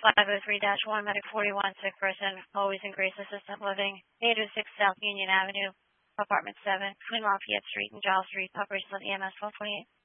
503-1, medic 41, sick person, always in Grace Assistant Living, 806 South Union Avenue, apartment 7, between Lafayette Street and Giles Street, operations on EMS 1228.